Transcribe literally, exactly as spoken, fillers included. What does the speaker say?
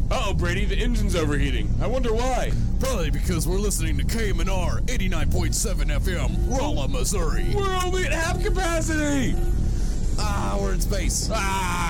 Uh-oh, Brady, the engine's overheating. I wonder why. Probably because we're listening to K M N R eighty-nine point seven F M, Rolla, Missouri. We're only at half capacity! Ah, we're in space. Ah!